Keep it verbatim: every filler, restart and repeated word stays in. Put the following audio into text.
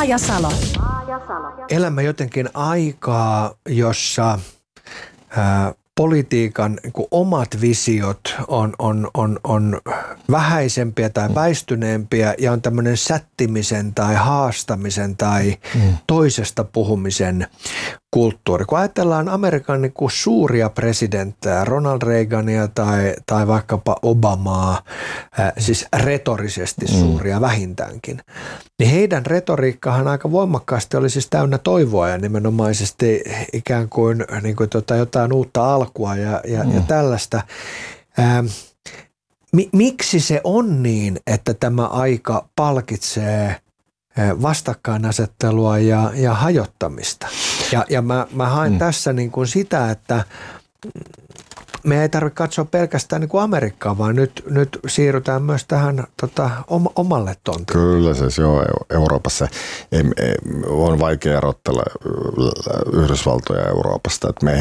Maajasalo. Elämme jotenkin aikaa, jossa ää, politiikan niin kuin omat visiot on, on, on, on vähäisempiä tai väistyneempiä ja on tämmöinen sättimisen tai haastamisen tai mm. toisesta puhumisen kulttuuri. Kun ajatellaan Amerikan niin kuin suuria presidenttejä, Ronald Reagania tai, tai vaikkapa Obamaa, äh, siis retorisesti suuria mm. vähintäänkin, niin heidän retoriikkahan aika voimakkaasti oli siis täynnä toivoa ja nimenomaisesti ikään kuin, niin kuin tota, jotain uutta alkua ja, ja, mm. ja tällaista. Ähm, mi, miksi se on niin, että tämä aika palkitsee vastakkainasettelua ja, ja hajottamista. Ja, ja mä, mä haen mm. tässä niin kuin sitä, että me ei tarvitse katsoa pelkästään niin kuin Amerikkaa, vaan nyt, nyt siirrytään myös tähän tota, omalle tontille. Kyllä se joo, Euroopassa ei, ei, on vaikea erottella Yhdysvaltoja Euroopasta. Että me